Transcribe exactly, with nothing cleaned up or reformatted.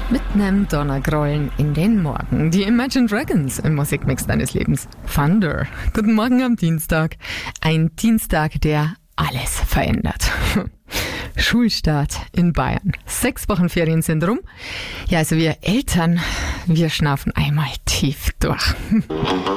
Mit nem Donnergrollen in den Morgen. Die Imagine Dragons im Musikmix deines Lebens. Thunder. Guten Morgen am Dienstag. Ein Dienstag, der alles verändert. Schulstart in Bayern. Sechs Wochen Ferien sind rum. Ja, also wir Eltern, wir schnaufen einmal tief durch.